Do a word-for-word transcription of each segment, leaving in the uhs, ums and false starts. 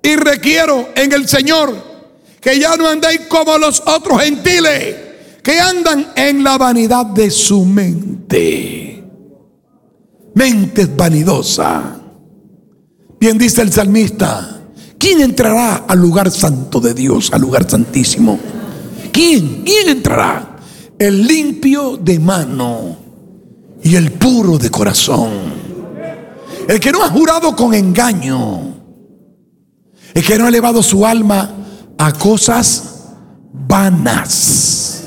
y requiero en el Señor que ya no andéis como los otros gentiles, que andan en la vanidad de su mente. Mente vanidosa. Bien dice el salmista: ¿quién entrará al lugar santo de Dios, al lugar santísimo? ¿Quién? ¿Quién entrará? El limpio de mano y el puro de corazón, el que no ha jurado con engaño, el que no ha elevado su alma a cosas vanas.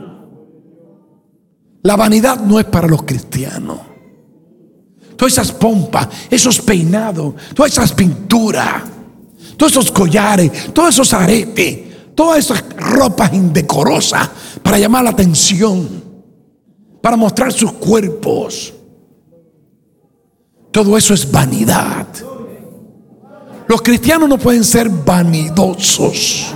La vanidad no es para los cristianos. Todas esas pompas, esos peinados, todas esas pinturas, todos esos collares, todos esos aretes, todas esas ropas indecorosas para llamar la atención, para mostrar sus cuerpos, todo eso es vanidad. Los cristianos no pueden ser vanidosos.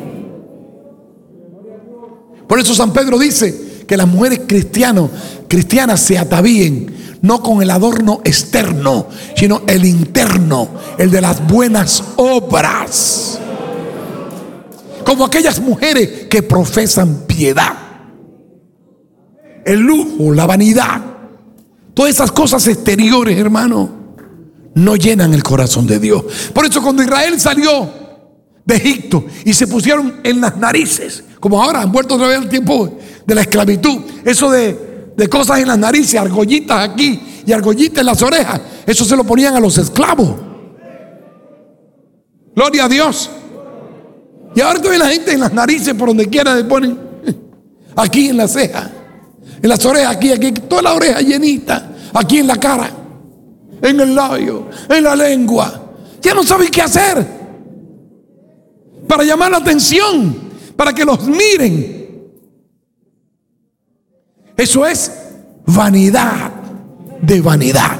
Por eso San Pedro dice que las mujeres cristianos, cristianas se atavíen no con el adorno externo, sino el interno, el de las buenas obras, como aquellas mujeres que profesan piedad. El lujo, la vanidad, todas esas cosas exteriores, hermano, no llenan el corazón de Dios. Por eso cuando Israel salió de Egipto y se pusieron en las narices, como ahora han vuelto otra vez al tiempo de la esclavitud, eso de de cosas en las narices, argollitas aquí y argollitas en las orejas, eso se lo ponían a los esclavos. Gloria a Dios. Y ahora todavía la gente en las narices, por donde quiera le ponen, aquí en la ceja, en las orejas, aquí, aquí, toda la oreja llenita, aquí en la cara, en el labio, en la lengua. Ya no saben qué hacer para llamar la atención, para que los miren. Eso es vanidad de vanidad.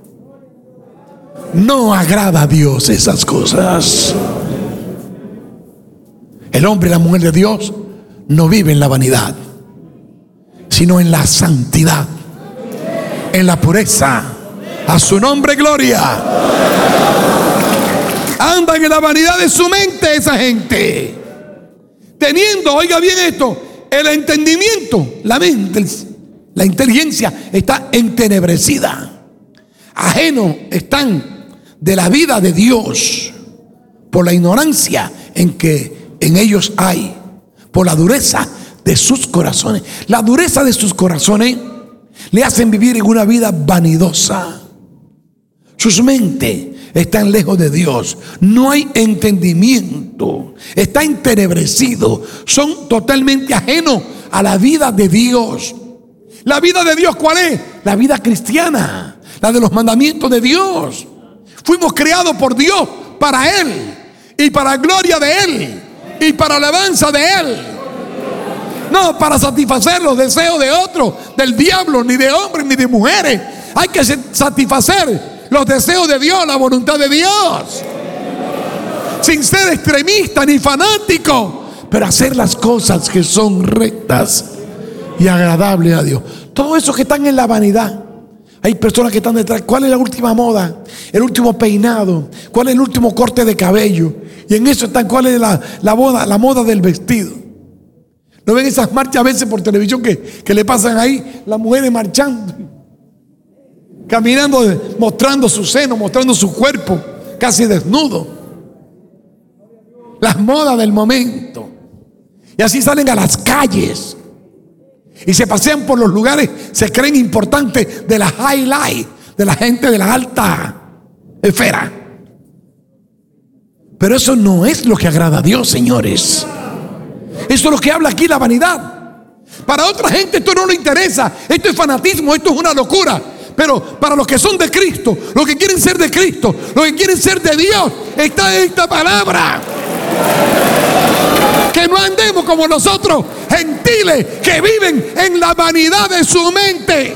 No agrada a Dios esas cosas. El hombre y la mujer de Dios no viven en la vanidad, sino en la santidad, en la pureza. A su nombre gloria. Andan en la vanidad de su mente esa gente, teniendo, oiga bien esto, el entendimiento, la mente, la inteligencia está entenebrecida. Ajeno están de la vida de Dios por la ignorancia en que en ellos hay, por la dureza de sus corazones. La dureza de sus corazones le hacen vivir en una vida vanidosa. Sus mentes están lejos de Dios. No hay entendimiento. Está entenebrecido. Son totalmente ajenos a la vida de Dios. ¿La vida de Dios cuál es? La vida cristiana, la de los mandamientos de Dios. Fuimos creados por Dios para Él y para gloria de Él y para alabanza de Él. No para satisfacer los deseos de otros, del diablo, ni de hombres ni de mujeres. Hay que satisfacer los deseos de Dios, la voluntad de Dios, sin ser extremista ni fanático, pero hacer las cosas que son rectas y agradables a Dios. Todo eso que están en la vanidad. Hay personas que están detrás. ¿Cuál es la última moda? El último peinado. ¿Cuál es el último corte de cabello? Y en eso están. ¿Cuál es la, la moda? La moda del vestido. ¿No ven esas marchas a veces por televisión que, que le pasan ahí? Las mujeres marchando, caminando, mostrando su seno, mostrando su cuerpo, casi desnudo. Las modas del momento. Y así salen a las calles y se pasean por los lugares, se creen importantes, de la highlight, de la gente de la alta esfera. Pero eso no es lo que agrada a Dios, señores. Eso es lo que habla aquí la vanidad. Para otra gente esto no le interesa. Esto es fanatismo, esto es una locura. Pero para los que son de Cristo, los que quieren ser de Cristo, los que quieren ser de Dios, está esta palabra. Que no andemos como nosotros, gentiles que viven en la vanidad de su mente.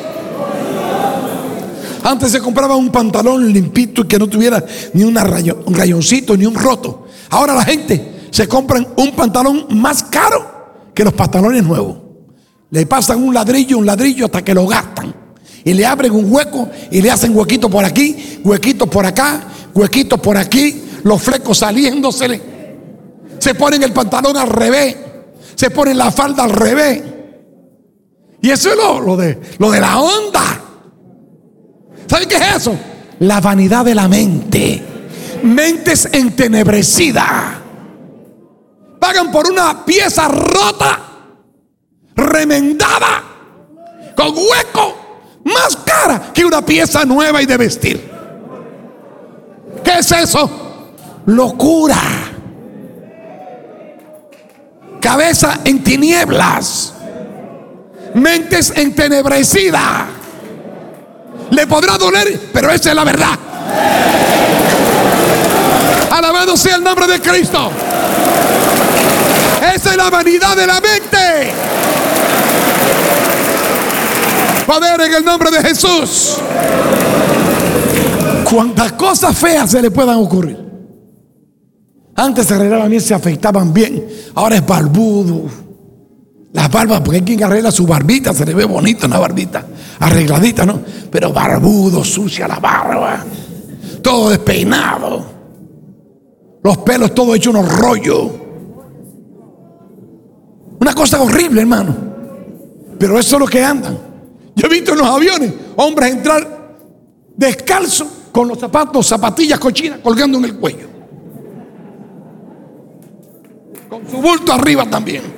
Antes se compraba un pantalón limpito y que no tuviera ni una rayo, un rayoncito ni un roto. Ahora la gente se compra un pantalón más caro que los pantalones nuevos. Le pasan un ladrillo, un ladrillo hasta que lo gastan. Y le abren un hueco y le hacen huequitos por aquí, huequitos por acá, huequitos por aquí. los flecos saliéndosele, se ponen el pantalón al revés, se ponen la falda al revés. Y eso es lo, lo, de, lo de la onda. ¿Saben qué es eso? La vanidad de la mente. Mentes entenebrecidas. Pagan por una pieza rota, remendada, con hueco, más cara que una pieza nueva y de vestir. ¿Qué es eso? Locura. Cabeza en tinieblas, mentes entenebrecidas. Le podrá doler, pero esa es la verdad. Alabado sea el nombre de Cristo. Esa es la vanidad de la mente. Poder en el nombre de Jesús. Cuántas cosas feas se le puedan ocurrir. Antes se arreglaban bien, se afeitaban bien. Ahora es barbudo. Las barbas, porque hay quien arregla su barbita, se le ve bonito una barbita arregladita, ¿no? Pero barbudo, sucia la barba, todo despeinado, los pelos todos hechos unos rollos. Una cosa horrible, hermano. Pero eso es lo que andan. Yo he visto en los aviones hombres entrar descalzos con los zapatos, zapatillas cochinas colgando en el cuello, con su bulto arriba también.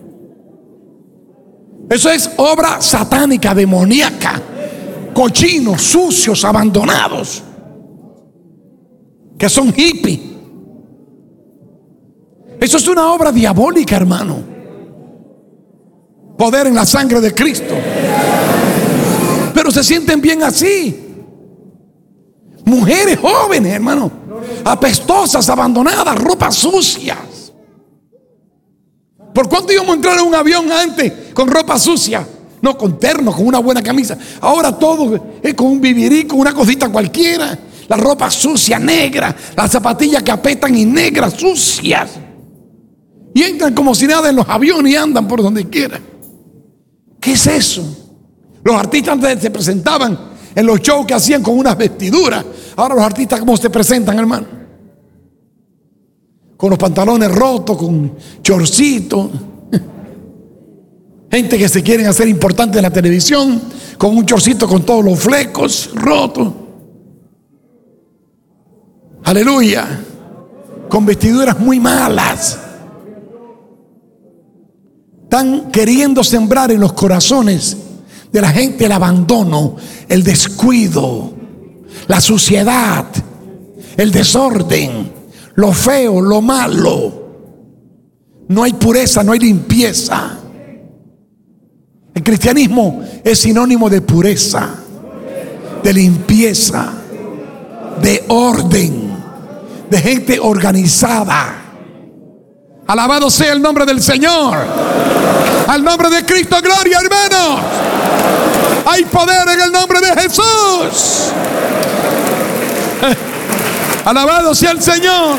Eso es obra satánica, demoníaca. Cochinos, sucios, abandonados, que son hippies. Eso es una obra diabólica, hermano. Poder en la sangre de Cristo. Pero se sienten bien así. Mujeres jóvenes, hermano, apestosas, abandonadas, ropas sucias. ¿Por cuánto íbamos a entrar en un avión antes con ropa sucia? No, con terno, con una buena camisa. Ahora todo es con un vivirí, con una cosita cualquiera. La ropa sucia, negra. Las zapatillas que apetan y negras, sucias. Y entran como si nada en los aviones y andan por donde quiera. ¿Qué es eso? Los artistas antes se presentaban en los shows que hacían con unas vestiduras. Ahora los artistas, ¿cómo se presentan, hermano? Con los pantalones rotos, con chorcitos. Gente que se quieren hacer importante en la televisión, con un chorcito con todos los flecos rotos. Aleluya. Con vestiduras muy malas. Están queriendo sembrar en los corazones de la gente el abandono, el descuido, la suciedad, el desorden, lo feo, lo malo. No hay pureza, no hay limpieza. El cristianismo es sinónimo de pureza, de limpieza, de orden, de gente organizada. Alabado sea el nombre del Señor. Al nombre de Cristo, gloria, hermanos. Hay poder en el nombre de Jesús. Alabado sea el Señor.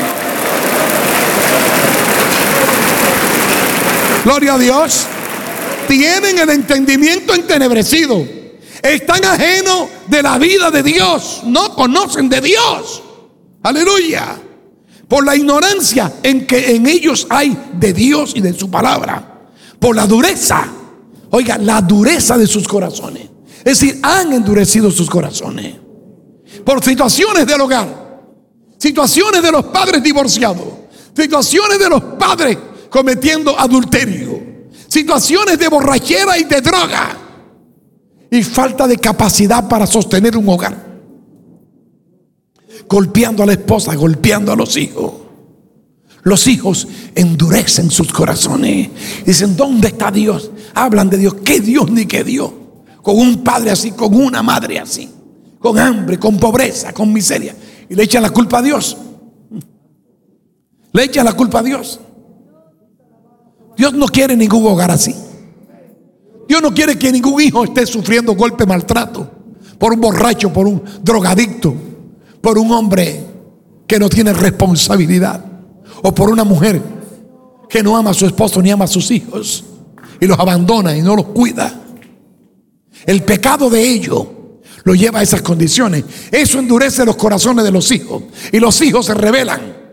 Gloria a Dios. Tienen el entendimiento entenebrecido. Están ajenos de la vida de Dios. No conocen de Dios. Aleluya. Por la ignorancia en que en ellos hay de Dios y de su palabra. Por la dureza. Oiga, la dureza de sus corazones. Es decir, han endurecido sus corazones. Por situaciones del hogar. Situaciones de los padres divorciados. Situaciones de los padres cometiendo adulterio. Situaciones de borrachera y de droga. Y falta de capacidad para sostener un hogar. Golpeando a la esposa, golpeando a los hijos. Los hijos endurecen sus corazones. Dicen, ¿dónde está Dios? Hablan de Dios. ¿Qué Dios ni qué Dios? Con un padre así, con una madre así. Con hambre, con pobreza, con miseria. Y le echan la culpa a Dios. Le echan la culpa a Dios. Dios no quiere ningún hogar así. Dios no quiere que ningún hijo esté sufriendo golpe, maltrato. Por un borracho, por un drogadicto. Por un hombre que no tiene responsabilidad. O por una mujer que no ama a su esposo ni ama a sus hijos. Y los abandona y no los cuida. El pecado de ellos lo lleva a esas condiciones. Eso endurece los corazones de los hijos. Y los hijos se rebelan.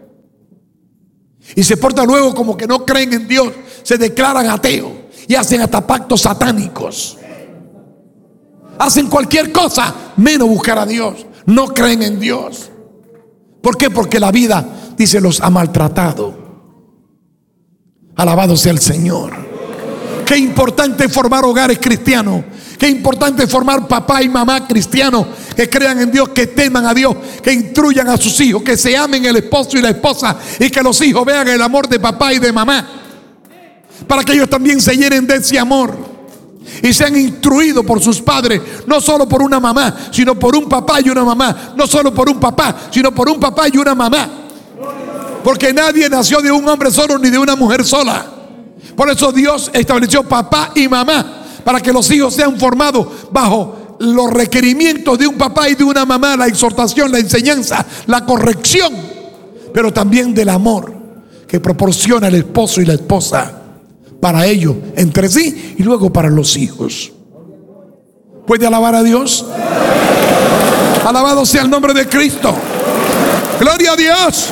Y se portan luego como que no creen en Dios. Se declaran ateos y hacen hasta pactos satánicos. Hacen cualquier cosa menos buscar a Dios. No creen en Dios. ¿Por qué? Porque la vida, dice, los ha maltratado. Alabado sea el Señor. Qué importante formar hogares cristianos. Qué importante formar papá y mamá cristianos que crean en Dios, que teman a Dios, que instruyan a sus hijos, que se amen el esposo y la esposa, y que los hijos vean el amor de papá y de mamá, para que ellos también se llenen de ese amor y sean instruidos por sus padres, no solo por una mamá, sino por un papá y una mamá, no solo por un papá, sino por un papá y una mamá, porque nadie nació de un hombre solo ni de una mujer sola. Por eso Dios estableció papá y mamá, para que los hijos sean formados bajo los requerimientos de un papá y de una mamá, la exhortación, la enseñanza, la corrección, pero también del amor que proporciona el esposo y la esposa para ellos, entre sí y luego para los hijos. ¿Puede alabar a Dios? Alabado sea el nombre de Cristo. Gloria a Dios.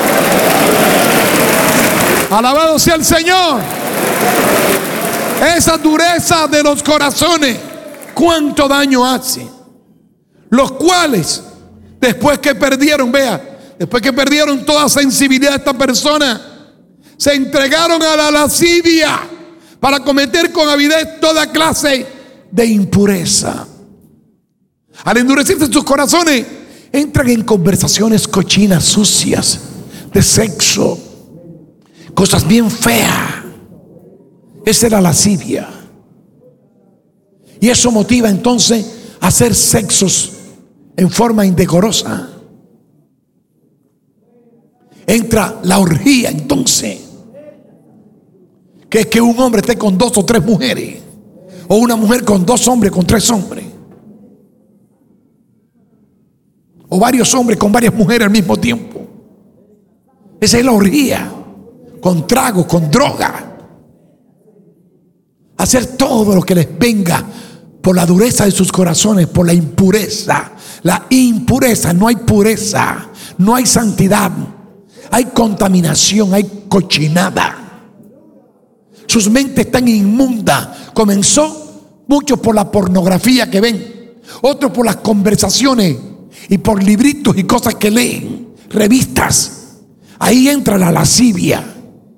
Alabado sea el Señor. Esa dureza de los corazones, cuánto daño hace. Los cuales, después que perdieron, vea, después que perdieron toda sensibilidad de esta persona, se entregaron a la lascivia para cometer con avidez toda clase de impureza. Al endurecerse sus corazones, entran en conversaciones cochinas, sucias, de sexo, cosas bien feas. Esa era la lascivia. Y eso motiva entonces a hacer sexos en forma indecorosa. Entra la orgía entonces, que es que un hombre esté con dos o tres mujeres, o una mujer con dos hombres, con tres hombres, o varios hombres con varias mujeres al mismo tiempo. Esa es la orgía, con trago, con droga. Hacer todo lo que les venga por la dureza de sus corazones, por la impureza. La impureza, no hay pureza, no hay santidad, hay contaminación, hay cochinada. Sus mentes están inmundas. Comenzó muchos por la pornografía que ven, otros por las conversaciones y por libritos y cosas que leen, revistas. Ahí entra la lascivia.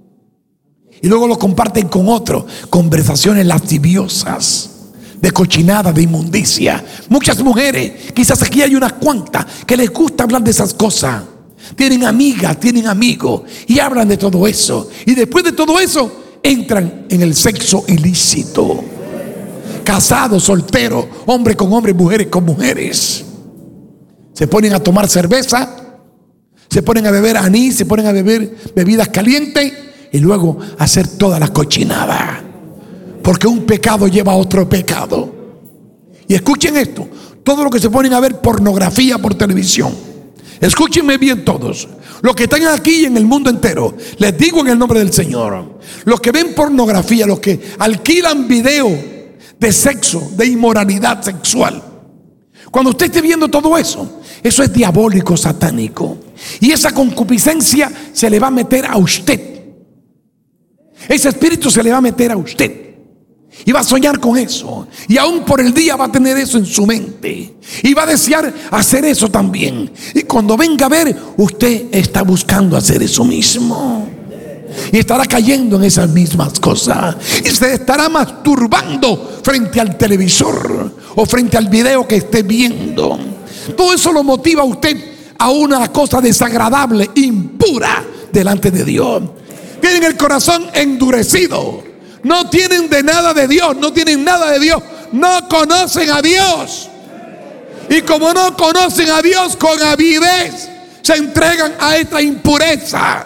Y luego lo comparten con otros. Conversaciones lasciviosas, de cochinada, de inmundicia. Muchas mujeres, quizás aquí hay unas cuantas, que les gusta hablar de esas cosas. Tienen amigas, tienen amigos y hablan de todo eso. Y después de todo eso, entran en el sexo ilícito. Casados, solteros, hombre con hombre, mujeres con mujeres. Se ponen a tomar cerveza, se ponen a beber anís, se ponen a beber bebidas calientes, y luego hacer toda la cochinada, porque un pecado lleva a otro pecado. Y escuchen esto: todo lo que se ponen a ver pornografía por televisión, escúchenme bien todos, los que están aquí en el mundo entero, les digo en el nombre del Señor, los que ven pornografía, los que alquilan video de sexo, de inmoralidad sexual, cuando usted esté viendo todo eso, eso es diabólico, satánico, y esa concupiscencia se le va a meter a usted. Ese espíritu se le va a meter a usted y va a soñar con eso, y aún por el día va a tener eso en su mente y va a desear hacer eso también. Y cuando venga a ver, usted está buscando hacer eso mismo y estará cayendo en esas mismas cosas y se estará masturbando frente al televisor o frente al video que esté viendo. Todo eso lo motiva a usted a una cosa desagradable, impura delante de Dios. Tienen el corazón endurecido, no tienen de nada de Dios, no tienen nada de Dios, no conocen a Dios. Y como no conocen a Dios, con avidez se entregan a esta impureza,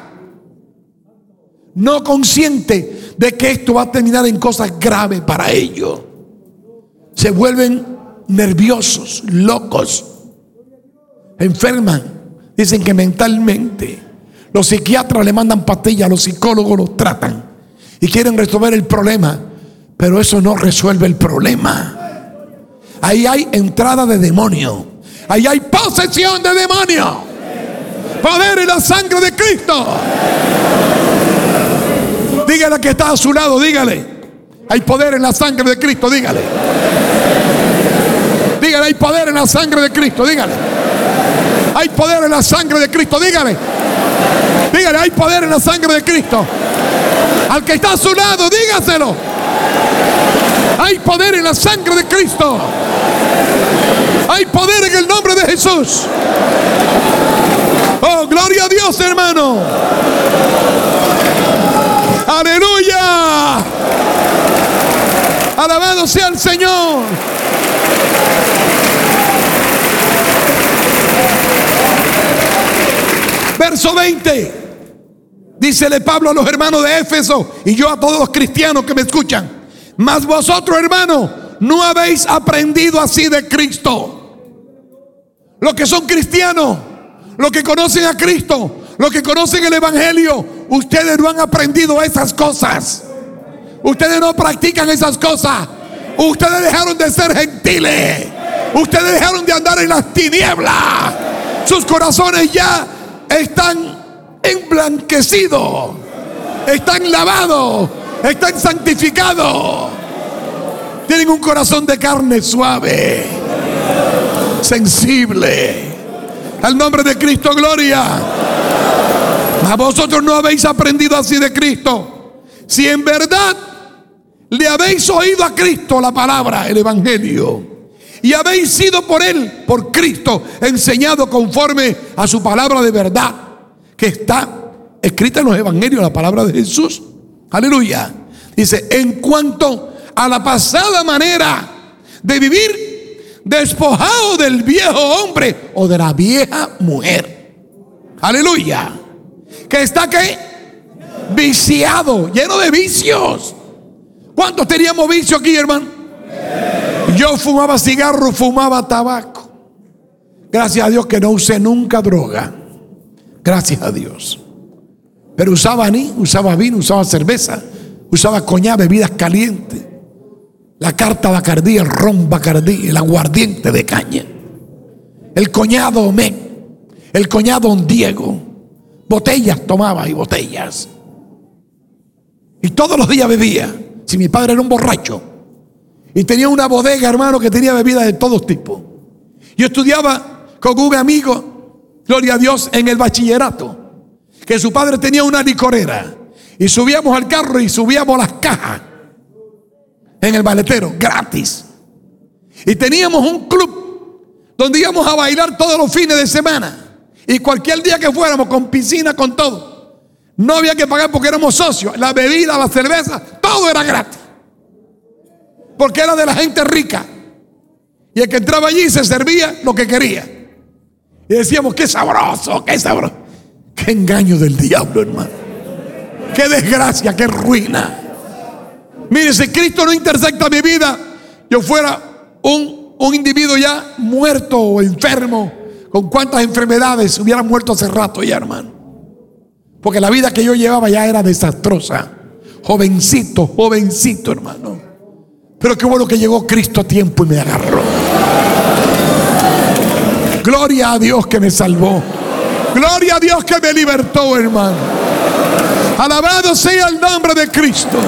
no consciente de que esto va a terminar en cosas graves para ellos. Se vuelven nerviosos, locos, enferman, dicen que mentalmente. Los psiquiatras le mandan pastillas, los psicólogos los tratan y quieren resolver el problema, pero eso no resuelve el problema. Ahí hay entrada de demonio, ahí hay posesión de demonio. Poder en la sangre de Cristo. Dígale que está a su lado, dígale: hay poder en la sangre de Cristo, dígale. Dígale: hay poder en la sangre de Cristo, dígale. Hay poder en la sangre de Cristo, dígale. Dígale: hay poder en la sangre de Cristo. Al que está a su lado, dígaselo: hay poder en la sangre de Cristo. Hay poder en el nombre de Jesús. Oh, gloria a Dios, hermano. Aleluya. Alabado sea el Señor. Verso veinte. Dícele Pablo a los hermanos de Éfeso y yo a todos los cristianos que me escuchan: mas vosotros, hermanos, no habéis aprendido así de Cristo. Los que son cristianos, los que conocen a Cristo, los que conocen el Evangelio, ustedes no han aprendido esas cosas. Ustedes no practican esas cosas. Ustedes dejaron de ser gentiles. Ustedes dejaron de andar en las tinieblas. Sus corazones ya están emblanquecidos, están lavados, están santificados. Tienen un corazón de carne suave, sensible. Al nombre de Cristo, gloria. A vosotros no habéis aprendido así de Cristo, si en verdad le habéis oído a Cristo la palabra, el Evangelio, y habéis sido por Él, por Cristo, enseñado conforme a su palabra de verdad, que está escrita en los Evangelios, la palabra de Jesús. Aleluya. Dice: en cuanto a la pasada manera de vivir, despojado del viejo hombre o de la vieja mujer. Aleluya. Que está que viciado, lleno de vicios. ¿Cuántos teníamos vicio aquí, hermano? Yo fumaba cigarro, fumaba tabaco. Gracias a Dios que no usé nunca droga. Gracias a Dios. Pero usaba anís, usaba vino, usaba cerveza, usaba coñac, bebidas calientes, la carta Bacardí, el ron Bacardí, el aguardiente de caña, el coñado Mec, el coñado Don Diego. Botellas tomaba y botellas. Y todos los días bebía. Si mi padre era un borracho y tenía una bodega, hermano, que tenía bebidas de todos tipos. Yo estudiaba con un amigo, gloria a Dios, en el bachillerato, que su padre tenía una licorera, y subíamos al carro y subíamos las cajas en el maletero gratis. Y teníamos un club donde íbamos a bailar todos los fines de semana, y cualquier día que fuéramos, con piscina, con todo. No había que pagar porque éramos socios. La bebida, la cerveza, todo era gratis, porque era de la gente rica. Y el que entraba allí se servía lo que quería. Y decíamos: qué sabroso, qué sabroso. Qué engaño del diablo, hermano. Qué desgracia, qué ruina. Mire, si Cristo no intersecta mi vida, yo fuera un, un individuo ya muerto o enfermo, con cuántas enfermedades, hubiera muerto hace rato ya, hermano. Porque la vida que yo llevaba ya era desastrosa. Jovencito, jovencito, hermano. Pero qué bueno que llegó Cristo a tiempo y me agarró. Gloria a Dios que me salvó. Gloria a Dios que me libertó, hermano. Alabado sea el nombre de Cristo.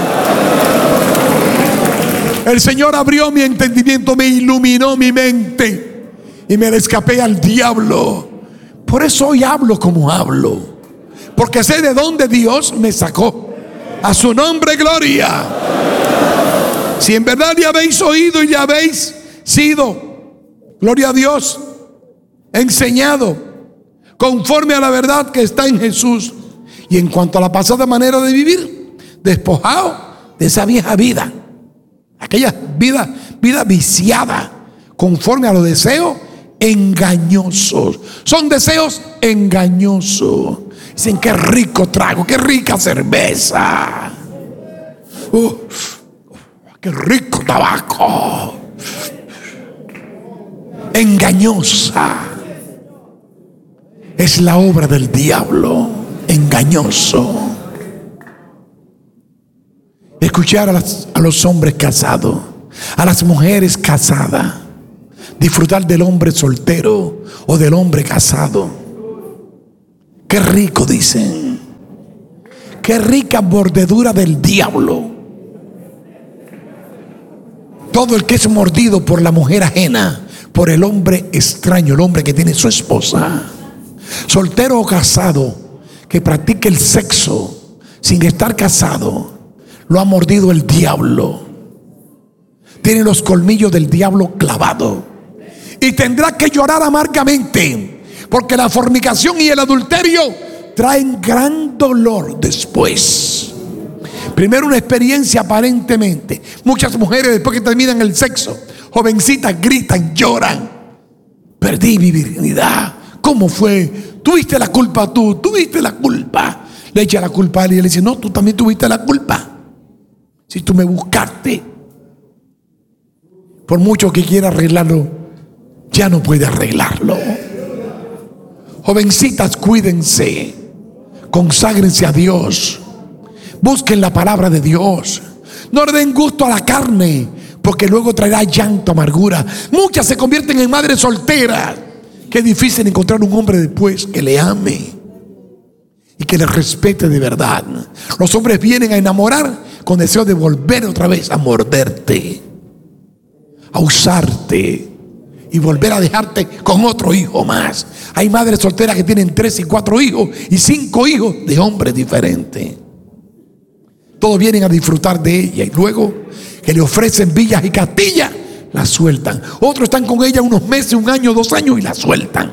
El Señor abrió mi entendimiento, me iluminó mi mente y me le escapé al diablo. Por eso hoy hablo como hablo, porque sé de dónde Dios me sacó. A su nombre, gloria. Si en verdad le habéis oído y le habéis sido, gloria a Dios, enseñado conforme a la verdad que está en Jesús, y en cuanto a la pasada manera de vivir, despojado de esa vieja vida, aquella vida, vida viciada, conforme a los deseos engañosos. Son deseos engañosos. Dicen: qué rico trago, qué rica cerveza, uh, qué rico tabaco. Engañosa. Es la obra del diablo, engañoso. Escuchar a, las, a los hombres casados, a las mujeres casadas, disfrutar del hombre soltero o del hombre casado. Qué rico, dicen. Qué rica mordedura del diablo. Todo el que es mordido por la mujer ajena, por el hombre extraño, el hombre que tiene su esposa, soltero o casado, que practique el sexo sin estar casado, lo ha mordido el diablo. Tiene los colmillos del diablo clavados y tendrá que llorar amargamente, porque la fornicación y el adulterio traen gran dolor después. Primero una experiencia aparentemente. Muchas mujeres después que terminan el sexo, jovencitas, gritan, lloran. Perdí mi virginidad. ¿Cómo fue? Tuviste la culpa tú, tuviste la culpa. Le echa la culpa a él y le dice, no, tú también tuviste la culpa. Si tú me buscaste. Por mucho que quiera arreglarlo, ya no puede arreglarlo. Jovencitas, cuídense. Conságrense a Dios. Busquen la palabra de Dios. No le den gusto a la carne, porque luego traerá llanto, amargura. Muchas se convierten en madres solteras. Qué difícil encontrar un hombre después que le ame y que le respete de verdad. Los hombres vienen a enamorar con deseo de volver otra vez a morderte, a usarte y volver a dejarte con otro hijo más. Hay madres solteras que tienen tres y cuatro hijos y cinco hijos de hombres diferentes. Todos vienen a disfrutar de ella y luego que le ofrecen villas y castillas, la sueltan. Otros están con ella unos meses, un año, dos años y la sueltan.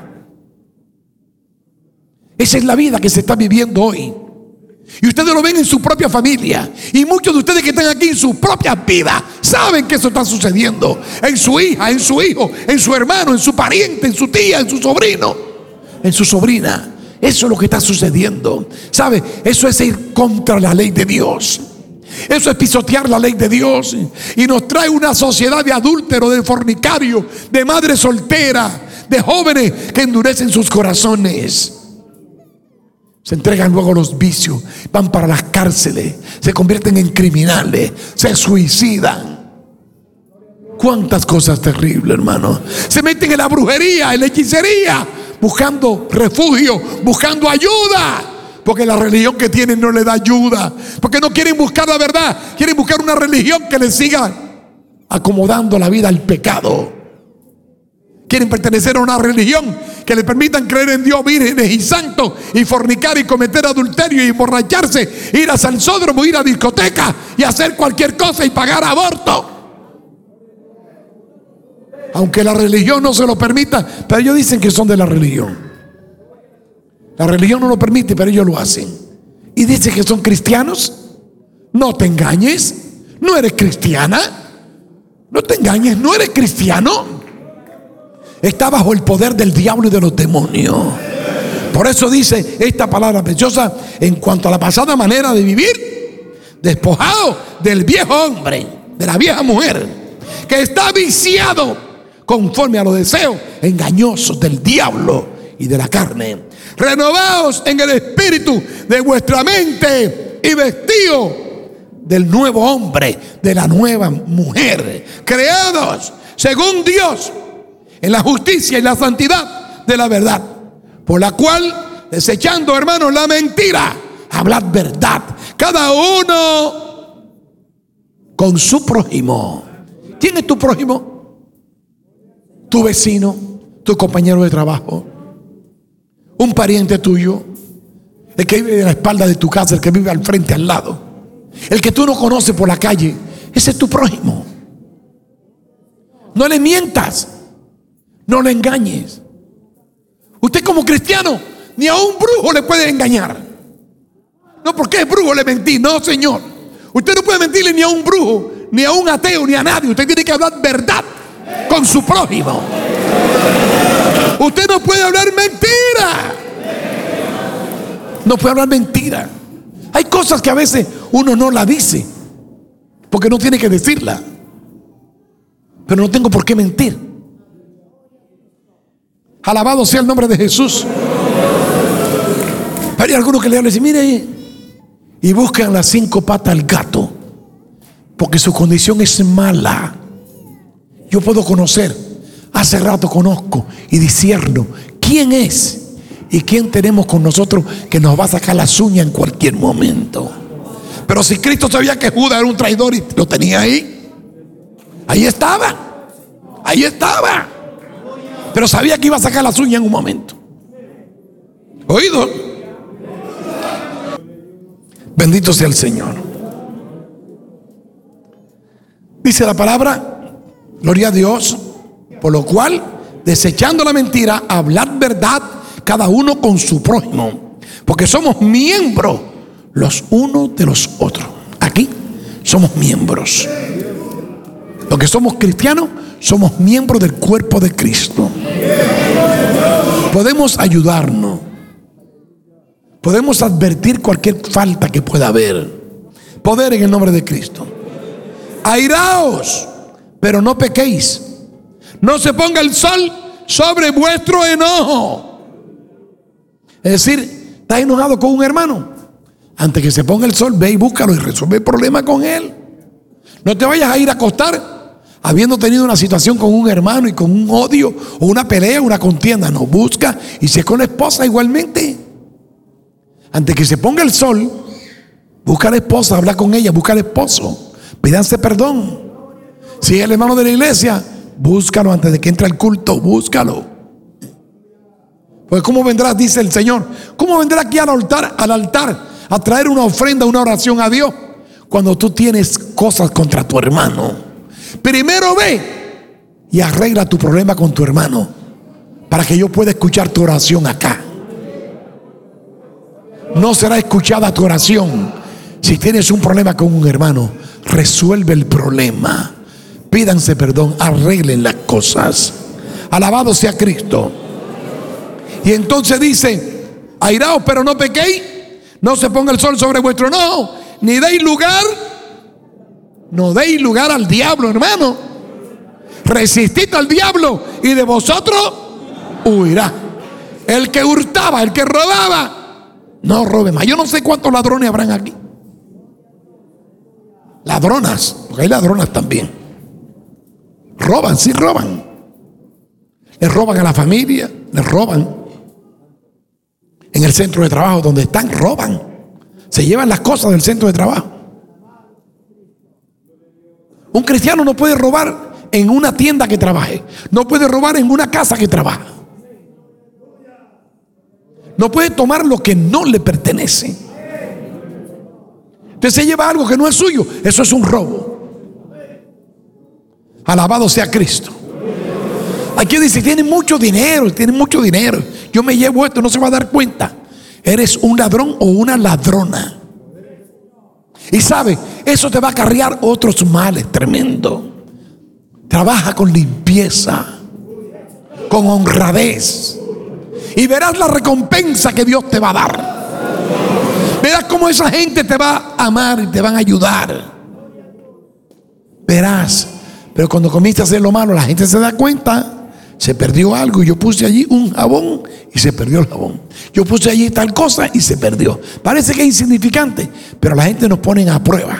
Esa es la vida que se está viviendo hoy. Y ustedes lo ven en su propia familia. Y muchos de ustedes que están aquí en sus propias vidas saben que eso está sucediendo. En su hija, en su hijo, en su hermano, en su pariente, en su tía, en su sobrino, en su sobrina. Eso es lo que está sucediendo. ¿Sabe? Eso es ir contra la ley de Dios. Eso es pisotear la ley de Dios. Y nos trae una sociedad de adúlteros, de fornicarios, de madres solteras, de jóvenes que endurecen sus corazones. Se entregan luego a los vicios, van para las cárceles, se convierten en criminales, se suicidan. Cuántas cosas terribles, hermano. Se meten en la brujería, en la hechicería, buscando refugio, buscando ayuda, porque la religión que tienen no les da ayuda, porque no quieren buscar la verdad, quieren buscar una religión que les siga acomodando la vida al pecado. Quieren pertenecer a una religión que le permitan creer en Dios, vírgenes y santos, y fornicar y cometer adulterio y emborracharse, ir a salsódromo, ir a discoteca y hacer cualquier cosa y pagar aborto. Aunque la religión no se lo permita, pero ellos dicen que son de la religión. La religión no lo permite, pero ellos lo hacen. Y dicen que son cristianos. No te engañes, no eres cristiana. No te engañes, no eres cristiano. Está bajo el poder del diablo y de los demonios. Por eso dice esta palabra preciosa en cuanto a la pasada manera de vivir, despojado del viejo hombre, de la vieja mujer, que está viciado conforme a los deseos engañosos del diablo y de la carne. Renovaos en el espíritu de vuestra mente y vestidos del nuevo hombre, de la nueva mujer, creados según Dios en la justicia y la santidad de la verdad, por la cual, desechando, hermanos, la mentira, hablad verdad, cada uno con su prójimo. ¿Quién es tu prójimo? Tu vecino, tu compañero de trabajo, un pariente tuyo, el que vive a la espalda de tu casa, el que vive al frente, al lado, el que tú no conoces por la calle. Ese es tu prójimo. No le mientas, no le engañes. Usted como cristiano ni a un brujo le puede engañar. No, porque es brujo le mentí. No, señor, usted no puede mentirle ni a un brujo, ni a un ateo, ni a nadie. Usted tiene que hablar verdad con su prójimo. Usted no puede hablar mentira. No puede hablar mentira. Hay cosas que a veces uno no la dice porque no tiene que decirla. Pero no tengo por qué mentir. Alabado sea el nombre de Jesús. Pero hay algunos que le hablan y dicen, mire, y buscan las cinco patas al gato, porque su condición es mala. Yo puedo conocer, hace rato conozco y discierno quién es ¿Y quién tenemos con nosotros que nos va a sacar las uñas en cualquier momento? Pero si Cristo sabía que Judas era un traidor y lo tenía ahí, ahí estaba, ahí estaba. Pero sabía que iba a sacar las uñas en un momento. ¿Oído? Bendito sea el Señor. Dice la palabra, gloria a Dios, por lo cual, desechando la mentira, hablad verdad cada uno con su prójimo, porque somos miembros los unos de los otros. Aquí somos miembros. Los que somos cristianos somos miembros del cuerpo de Cristo. Podemos ayudarnos, podemos advertir cualquier falta que pueda haber. Poder en el nombre de Cristo. Airaos, pero no pequéis. No se ponga el sol sobre vuestro enojo. Es decir, ¿estás enojado con un hermano? Antes que se ponga el sol, ve y búscalo y resuelve el problema con él. No te vayas a ir a acostar habiendo tenido una situación con un hermano y con un odio o una pelea, una contienda. No, busca, y si es con la esposa igualmente. Antes que se ponga el sol, busca a la esposa, habla con ella, busca al esposo, pídanse perdón. Si es el hermano de la iglesia, búscalo antes de que entre al culto, búscalo. Pues ¿cómo vendrás? Dice el Señor. ¿Cómo vendrás aquí al altar, al altar a traer una ofrenda, una oración a Dios, cuando tú tienes cosas contra tu hermano? Primero ve y arregla tu problema con tu hermano, para que yo pueda escuchar tu oración acá. No será escuchada tu oración si tienes un problema con un hermano. Resuelve el problema, pídanse perdón, arreglen las cosas. Alabado sea Cristo. Y entonces dice, airaos pero no pequéis, no se ponga el sol sobre vuestro enojo, ni deis lugar, no deis lugar al diablo, hermano. Resistid al diablo y de vosotros huirá. El que hurtaba, el que robaba, no robe más. Yo no sé cuántos ladrones habrán aquí. Ladronas, porque hay ladronas también. Roban, sí roban. Les roban a la familia, les roban. En el centro de trabajo donde están, roban. Se llevan las cosas del centro de trabajo. Un cristiano no puede robar en una tienda que trabaje. No puede robar en una casa que trabaja. No puede tomar lo que no le pertenece. Usted se lleva algo que no es suyo. Eso es un robo. Alabado sea Cristo. Aquí dice, tiene mucho dinero, tiene mucho dinero. Yo me llevo esto, no se va a dar cuenta. Eres un ladrón o una ladrona. Y sabe, eso te va a acarrear otros males tremendos. Trabaja con limpieza, con honradez, y verás la recompensa que Dios te va a dar. Verás cómo esa gente te va a amar y te van a ayudar. Verás. Pero cuando comienza a hacer lo malo, la gente se da cuenta. Se perdió algo y yo puse allí un jabón y se perdió el jabón. Yo puse allí tal cosa y se perdió. Parece que es insignificante, pero la gente nos pone a prueba.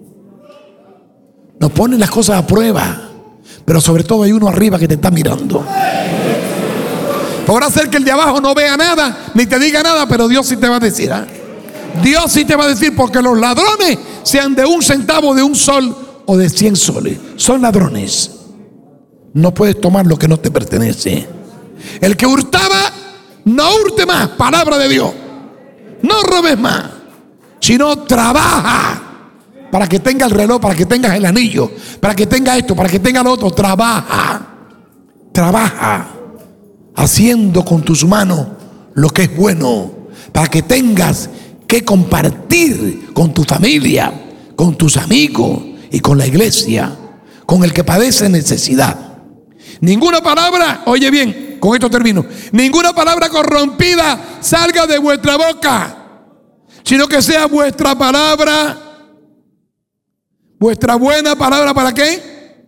Nos ponen las cosas a prueba. Pero sobre todo hay uno arriba que te está mirando. Podrá ser que el de abajo no vea nada ni te diga nada, pero Dios sí te va a decir, ¿eh? Dios sí te va a decir, porque los ladrones, sean de un centavo, de un sol o de cien soles, son ladrones. No puedes tomar lo que no te pertenece. El que hurtaba, no hurte más, palabra de Dios. No robes más, sino trabaja para que tenga el reloj, para que tengas el anillo, para que tenga esto, para que tenga lo otro. Trabaja, trabaja, haciendo con tus manos lo que es bueno, para que tengas que compartir con tu familia, con tus amigos y con la iglesia, con el que padece necesidad. Ninguna palabra, oye bien, con esto termino, ninguna palabra corrompida salga de vuestra boca, sino que sea vuestra palabra, vuestra buena palabra, ¿para qué?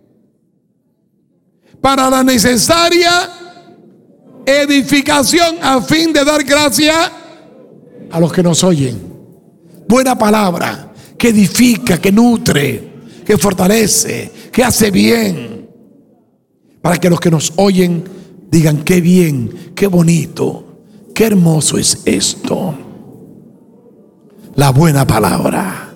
Para la necesaria edificación, a fin de dar gracia a los que nos oyen. Buena palabra que edifica, que nutre, que fortalece, que hace bien, para que los que nos oyen digan: qué bien, qué bonito, Qué hermoso es esto. La buena palabra.